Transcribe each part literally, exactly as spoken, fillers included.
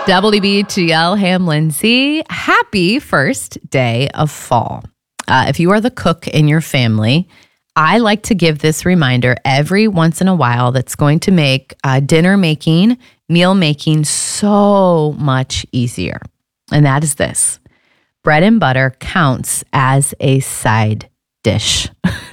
W B G L, Ham Lindsay. Happy first day of fall. Uh, if you are the cook in your family, I like to give this reminder every once in a while that's going to make uh, dinner making, meal making so much easier. And that is this. Bread and butter counts as a side dish.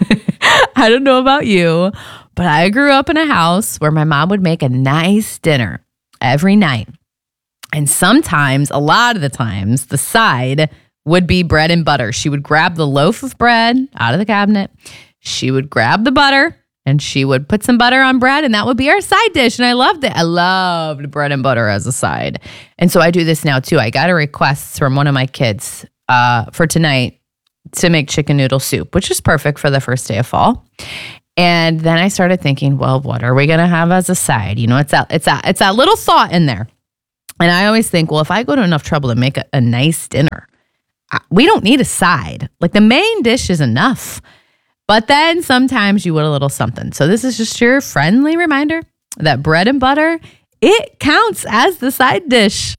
I don't know about you, but I grew up in a house where my mom would make a nice dinner every night. And sometimes, a lot of the times, the side would be bread and butter. She would grab the loaf of bread out of the cabinet. She would grab the butter and she would put some butter on bread, and that would be our side dish. And I loved it. I loved bread and butter as a side. And so I do this now too. I got a request from one of my kids uh, for tonight to make chicken noodle soup, which is perfect for the first day of fall. And then I started thinking, well, what are we going to have as a side? You know, it's that, it's that, it's that little thought in there. And I always think, well, if I go to enough trouble to make a, a nice dinner, we don't need a side. Like the main dish is enough. But then sometimes you want a little something. So this is just your friendly reminder that bread and butter, it counts as the side dish.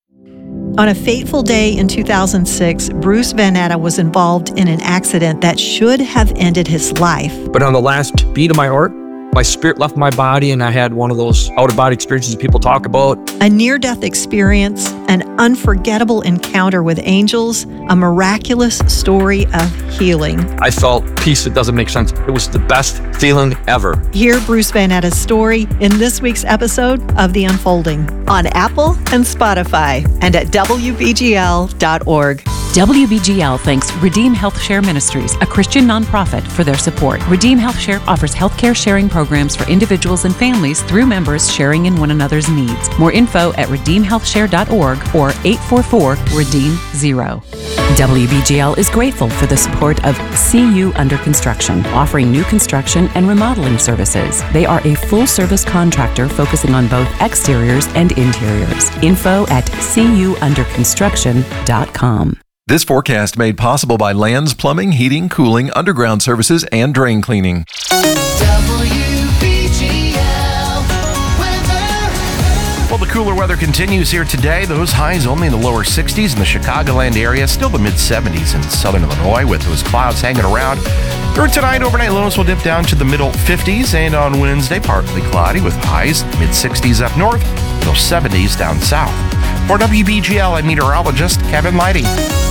On a fateful day in two thousand six, Bruce Van Natta was involved in an accident that should have ended his life. But on the last beat of my heart, my spirit left my body and I had one of those out-of-body experiences people talk about. A near-death experience, an unforgettable encounter with angels, a miraculous story of healing. I felt peace that doesn't make sense. It was the best feeling ever. Hear Bruce Van Natta's story in this week's episode of The Unfolding on Apple and Spotify and at W B G L dot org. W B G L thanks Redeem Health Share Ministries, a Christian nonprofit, for their support. Redeem Health Share offers healthcare sharing programs for individuals and families through members sharing in one another's needs. More info at redeem health share dot org or eight four four, redeem zero. W B G L is grateful for the support of C U Under Construction, offering new construction and remodeling services. They are a full-service contractor focusing on both exteriors and interiors. Info at c u under construction dot com. This forecast made possible by Lands Plumbing, Heating, Cooling, Underground Services, and Drain Cleaning. Well, the cooler weather continues here today. Those highs only in the lower sixties in the Chicagoland area, still the mid seventies in southern Illinois with those clouds hanging around. Through tonight, overnight lows will dip down to the middle fifties, and on Wednesday, partly cloudy with highs mid sixties up north, low seventies down south. For W B G L, I'm meteorologist Kevin Lighting.